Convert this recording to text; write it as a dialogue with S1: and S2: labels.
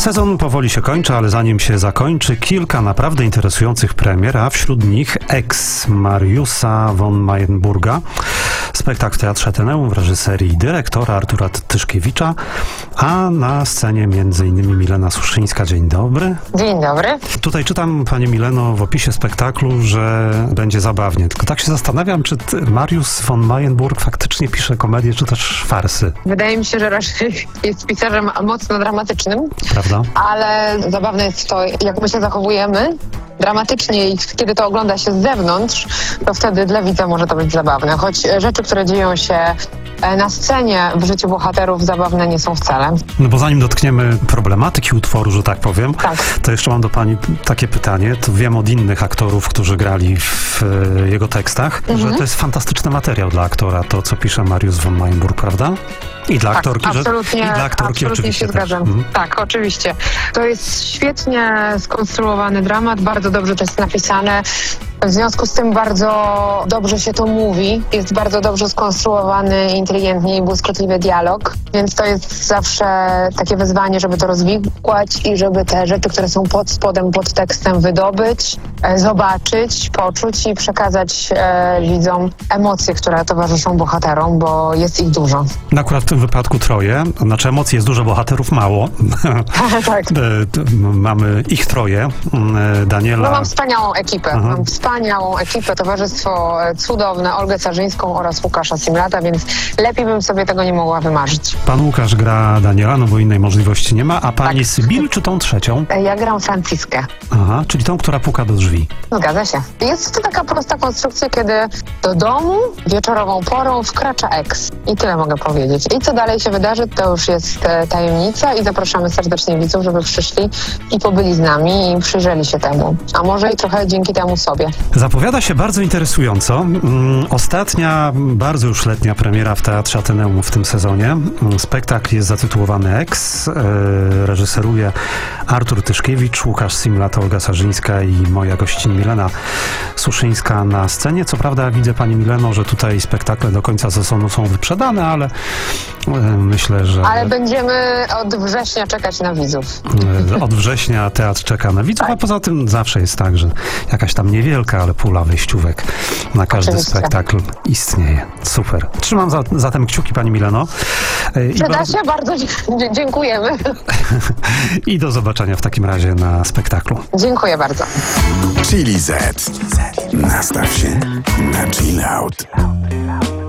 S1: Sezon powoli się kończy, ale zanim się zakończy, kilka naprawdę interesujących premier, a wśród nich Ex Mariusza von Mayenburga, spektakl w Teatrze Ateneum w reżyserii dyrektora Artura Tyszkiewicza, a na scenie m.in. Milena Suszyńska. Dzień dobry.
S2: Dzień dobry.
S1: Tutaj czytam, pani Mileno, w opisie spektaklu, że będzie zabawnie. Tylko tak się zastanawiam, czy Mariusz von Mayenburg faktycznie pisze komedię, czy też farsy.
S2: Wydaje mi się, że raczej jest pisarzem mocno dramatycznym.
S1: Prawda?
S2: Ale zabawne jest to, jak my się zachowujemy dramatycznie i kiedy to ogląda się z zewnątrz, to wtedy dla widza może to być zabawne. Choć rzeczy, które dzieją się na scenie w życiu bohaterów, zabawne nie są wcale.
S1: No bo zanim dotkniemy problematyki utworu, że tak powiem,
S2: Tak.
S1: to jeszcze mam do pani takie pytanie. To wiem od innych aktorów, którzy grali w jego tekstach, że to jest fantastyczny materiał dla aktora, to co pisze Mariusz von Mayenburg, prawda? I dla aktorki,
S2: absolutnie,
S1: i dla aktorki
S2: absolutnie
S1: oczywiście
S2: się
S1: też.
S2: zgadzam. Tak, oczywiście. To jest świetnie skonstruowany dramat, bardzo dobrze to jest napisane. W związku z tym bardzo dobrze się to mówi. Jest bardzo dobrze skonstruowany, inteligentnie i błyskotliwy dialog, więc to jest zawsze takie wyzwanie, żeby to rozwikłać i żeby te rzeczy, które są pod spodem, pod tekstem wydobyć, zobaczyć, poczuć i przekazać widzom emocje, które towarzyszą bohaterom, bo jest ich dużo.
S1: No akurat w tym wypadku troje, znaczy emocji jest dużo, bohaterów mało.
S2: Tak.
S1: Mamy ich troje. Daniela...
S2: No mam wspaniałą ekipę. Mam wspaniałą ekipę, towarzystwo cudowne, Olgę Carzyńską oraz Łukasza Simlata, więc lepiej bym sobie tego nie mogła wymarzyć.
S1: Pan Łukasz gra Daniela, no bo innej możliwości nie ma, a pani Sybil, czy tą trzecią?
S2: Ja gram Franciskę.
S1: Aha, czyli tą, która puka do drzwi.
S2: Zgadza się. Jest to taka prosta konstrukcja, kiedy do domu wieczorową porą wkracza ex. I tyle mogę powiedzieć. I co dalej się wydarzy, to już jest tajemnica i zapraszamy serdecznie widzów, żeby przyszli i pobyli z nami i przyjrzeli się temu. A może i trochę dzięki temu sobie.
S1: Zapowiada się bardzo interesująco. Ostatnia, bardzo już letnia premiera w Teatrze Ateneum w tym sezonie. Spektakl jest zatytułowany Ex. Reżyseruje Artur Tyszkiewicz, Łukasz Simlat, Olga Carzyńska i moja gościni Milena Suszyńska na scenie. Co prawda widzę, pani Mileno, że tutaj spektakle do końca sezonu są wyprzedane, ale myślę, że...
S2: Ale będziemy od września czekać na widzów.
S1: Od września teatr czeka na widzów, a poza tym zawsze jest tak, że jakaś tam niewielka, ale pula wejściówek na każdy spektakl istnieje. Super. Trzymam zatem kciuki, pani Mileno.
S2: Przyda się, bardzo dziękujemy.
S1: I do zobaczenia w takim razie na spektaklu.
S2: Dziękuję bardzo.
S3: Chili Z. Nastaw się na chill out.